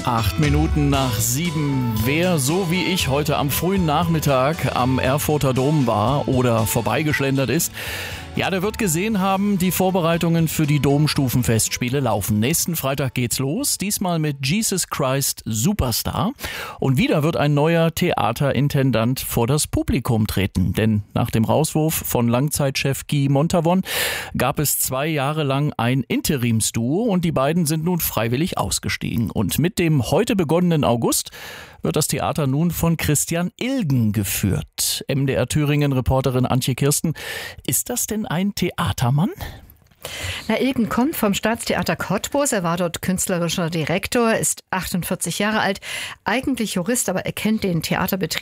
8 Minuten nach 7. Wer so wie ich heute am frühen Nachmittag am Erfurter Dom war oder vorbeigeschlendert ist, ja, der wird gesehen haben, die Vorbereitungen für die Domstufenfestspiele laufen. Nächsten Freitag geht's los, diesmal mit Jesus Christ Superstar. Und wieder wird ein neuer Theaterintendant vor das Publikum treten. Denn nach dem Rauswurf von Langzeitchef Guy Montavon gab es 2 Jahre lang ein Interimsduo und die beiden sind nun freiwillig ausgestiegen. Und mit dem heute begonnenen August wird das Theater nun von Christian Ilgen geführt. MDR Thüringen-Reporterin Antje Kirsten, ist das denn ein Theatermann? Ilgen kommt vom Staatstheater Cottbus. Er war dort künstlerischer Direktor, ist 48 Jahre alt, eigentlich Jurist, aber er kennt den Theaterbetrieb